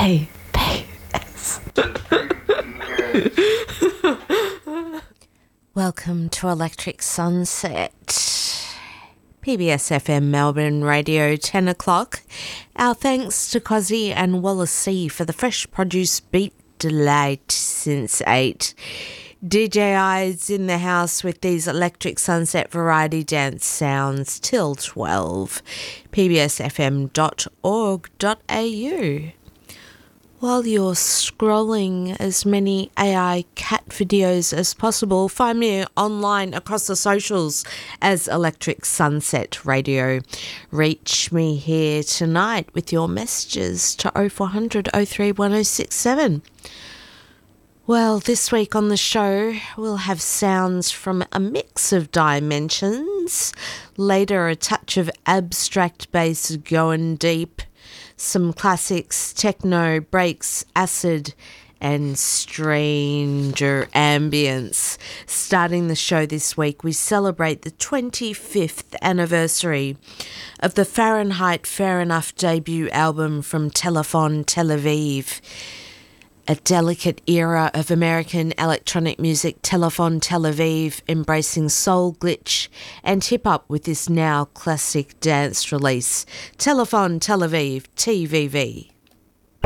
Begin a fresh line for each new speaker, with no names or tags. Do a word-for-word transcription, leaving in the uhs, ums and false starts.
P B S. Welcome to Electric Sunset. P B S F M Melbourne Radio, ten o'clock. Our thanks to Cozzy and Wallace C for the fresh produce beat delight since eight. D J I's in the house with these Electric Sunset variety dance sounds till twelve. P B S F M dot org dot A U. While you're scrolling as many A I cat videos as possible, find me online across the socials as Electric Sunset Radio. Reach me here tonight with your messages to oh four hundred oh three one oh six seven. Well, this week on the show, we'll have sounds from a mix of dimensions. Later, a touch of abstract bass going deep. Some classics, techno, breaks, acid, and stranger ambience. Starting the show this week, we celebrate the twenty-fifth anniversary of the Fahrenheit Fair Enough debut album from Telephone Tel Aviv. A delicate era of American electronic music, Telephone Tel Aviv, embracing soul, glitch and hip-hop with this now classic dance release, Telephone Tel Aviv, T V V.